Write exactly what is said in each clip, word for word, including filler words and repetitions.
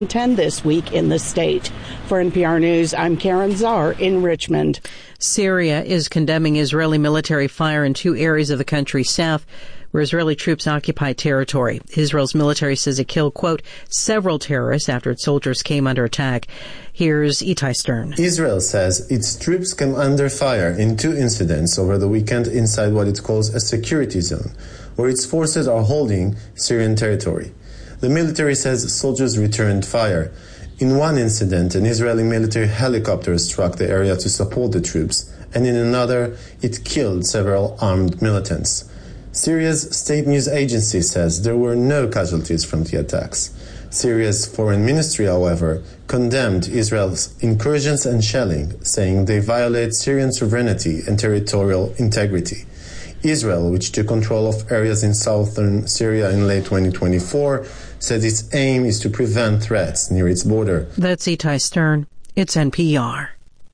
ten this week in the state. For N P R News, I'm Karen Czar in Richmond. Syria is condemning Israeli military fire in two areas of the country's south where Israeli troops occupy territory. Israel's military says it killed, quote, several terrorists after its soldiers came under attack. Here's Itai Stern. Israel says its troops came under fire in two incidents over the weekend inside what it calls a security zone, where its forces are holding Syrian territory. The military says soldiers returned fire. In one incident, an Israeli military helicopter struck the area to support the troops, and in another, it killed several armed militants. Syria's state news agency says there were no casualties from the attacks. Syria's foreign ministry, however, condemned Israel's incursions and shelling, saying they violate Syrian sovereignty and territorial integrity. Israel, which took control of areas in southern Syria in late twenty twenty-four, said its aim is to prevent threats near its border. That's Itai Stern. It's N P R.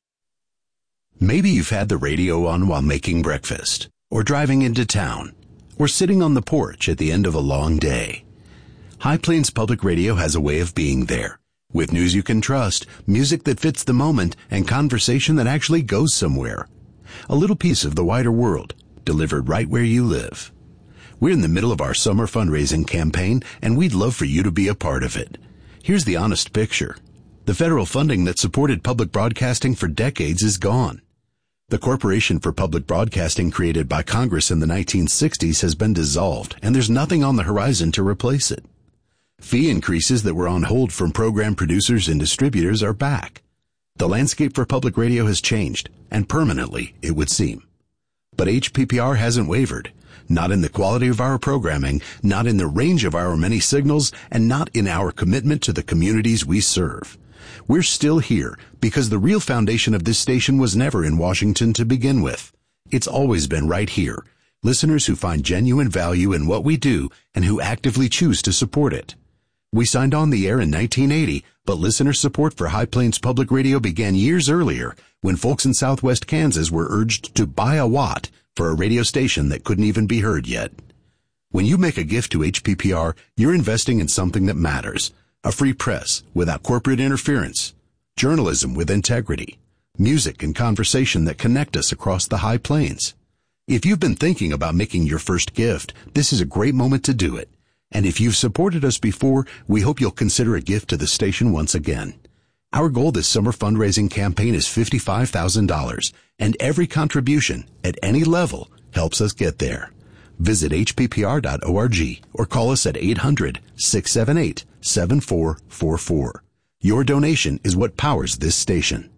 Maybe you've had the radio on while making breakfast, or driving into town, or sitting on the porch at the end of a long day. High Plains Public Radio has a way of being there, with news you can trust, music that fits the moment, and conversation that actually goes somewhere. A little piece of the wider world, delivered right where you live. We're in the middle of our summer fundraising campaign, and we'd love for you to be a part of it. Here's the honest picture. The federal funding that supported public broadcasting for decades is gone. The Corporation for Public Broadcasting created by Congress in the nineteen sixties has been dissolved, and there's nothing on the horizon to replace it. Fee increases that were on hold from program producers and distributors are back. The landscape for public radio has changed, and permanently, it would seem. But H P P R hasn't wavered. Not in the quality of our programming, not in the range of our many signals, and not in our commitment to the communities we serve. We're still here because the real foundation of this station was never in Washington to begin with. It's always been right here. Listeners who find genuine value in what we do and who actively choose to support it. We signed on the air in nineteen eighty, but listener support for High Plains Public Radio began years earlier when folks in southwest Kansas were urged to buy a watt for a radio station that couldn't even be heard yet. When you make a gift to H P P R, you're investing in something that matters. A free press without corporate interference, journalism with integrity, music and conversation that connect us across the High Plains. If you've been thinking about making your first gift, this is a great moment to do it. And if you've supported us before, we hope you'll consider a gift to the station once again. Our goal this summer fundraising campaign is fifty-five thousand dollars, and every contribution at any level helps us get there. Visit H P P R dot org or call us at eight hundred, six seven eight, seven four four four. Your donation is what powers this station.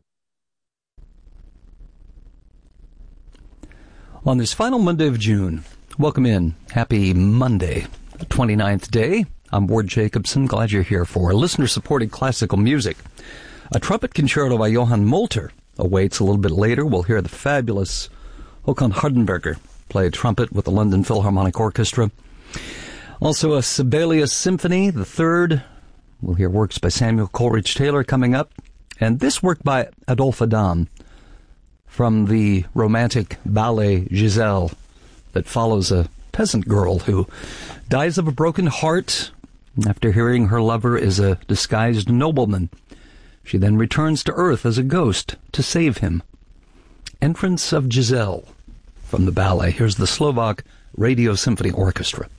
On this final Monday of June, welcome in. Happy Monday, the twenty-ninth day. I'm Ward Jacobson. Glad you're here for listener-supported classical music. A trumpet concerto by Johann Molter awaits a little bit later. We'll hear the fabulous Håkan Hardenberger play trumpet with the London Philharmonic Orchestra. Also a Sibelius Symphony, the third. We'll hear works by Samuel Coleridge Taylor coming up. And this work by Adolphe Adam from the romantic ballet Giselle that follows a peasant girl who dies of a broken heart after hearing her lover is a disguised nobleman. She then returns to Earth as a ghost to save him. Entrance of Giselle from the ballet. Here's the Slovak Radio Symphony Orchestra.